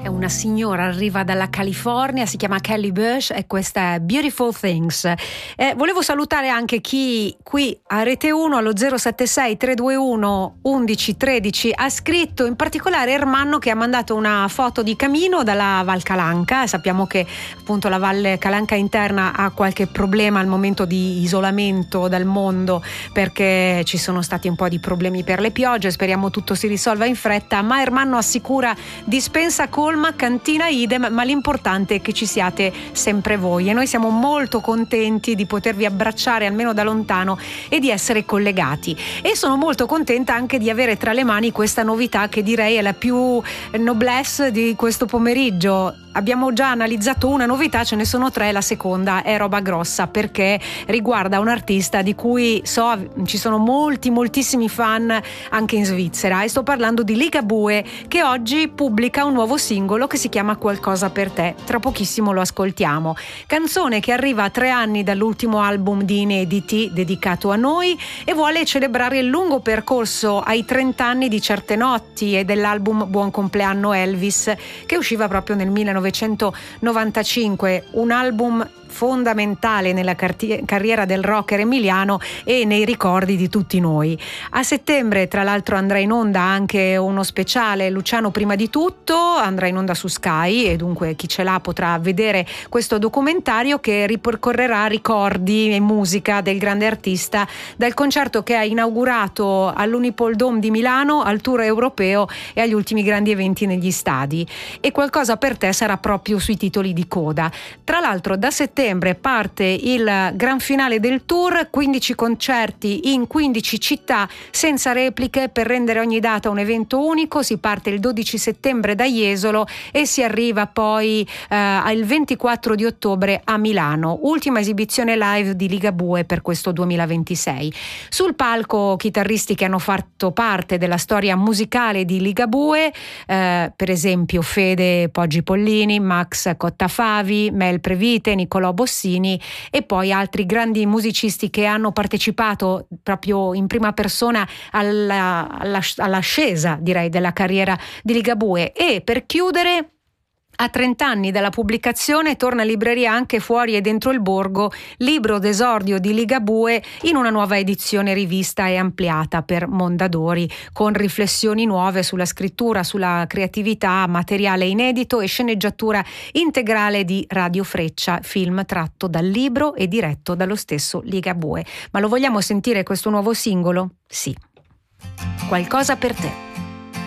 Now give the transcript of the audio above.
Una signora arriva dalla California, si chiama Kelly Bush e questa è Beautiful Things. Volevo salutare anche chi qui a Rete 1 allo 076 321 1113 ha scritto, in particolare Ermanno, che ha mandato una foto di camino dalla Val Calanca. Sappiamo che appunto la Valle Calanca interna ha qualche problema al momento di isolamento dal mondo, perché ci sono stati un po' di problemi per le piogge. Speriamo tutto si risolva in fretta, ma Ermanno assicura dispensa colma, cantina idem, ma l'importante è che ci siate sempre voi, e noi siamo molto contenti di potervi abbracciare almeno da lontano e di essere collegati. E sono molto contenta anche di avere tra le mani questa novità, che direi è la più noblesse di questo pomeriggio. Abbiamo già analizzato una novità, ce ne sono tre, la seconda è roba grossa, perché riguarda un artista di cui so ci sono moltissimi fan anche in Svizzera, e sto parlando di Ligabue, che oggi pubblica un nuovo singolo che si chiama Qualcosa per te. Tra pochissimo lo ascoltiamo. Canzone che arriva a 3 anni dall'ultimo album di inediti dedicato a noi, e vuole celebrare il lungo percorso ai 30 anni di Certe notti e dell'album Buon compleanno Elvis, che usciva proprio nel 1995, un album fondamentale nella carriera del rocker emiliano e nei ricordi di tutti noi. A settembre, tra l'altro, andrà in onda anche uno speciale Luciano prima di tutto, andrà in onda su Sky, e dunque chi ce l'ha potrà vedere questo documentario che ripercorrerà ricordi e musica del grande artista, dal concerto che ha inaugurato all'Unipol Dome di Milano al tour europeo e agli ultimi grandi eventi negli stadi. E Qualcosa per te sarà proprio sui titoli di coda. Tra l'altro, da settembre parte il gran finale del tour, 15 concerti in 15 città senza repliche, per rendere ogni data un evento unico. Si parte il 12 settembre da Jesolo e si arriva poi al 24 di ottobre a Milano. Ultima esibizione live di Ligabue per questo 2026. Sul palco chitarristi che hanno fatto parte della storia musicale di Ligabue, per esempio Fede Poggi Pollini, Max Cottafavi, Mel Previte, Nicolò Bossini, e poi altri grandi musicisti che hanno partecipato proprio in prima persona all'ascesa, direi, della carriera di Ligabue. E per chiudere, a 30 anni dalla pubblicazione, torna in libreria anche Fuori e dentro il borgo, libro d'esordio di Ligabue in una nuova edizione rivista e ampliata per Mondadori, con riflessioni nuove sulla scrittura, sulla creatività, materiale inedito e sceneggiatura integrale di Radio Freccia, film tratto dal libro e diretto dallo stesso Ligabue. Ma lo vogliamo sentire questo nuovo singolo? Sì. Qualcosa per te.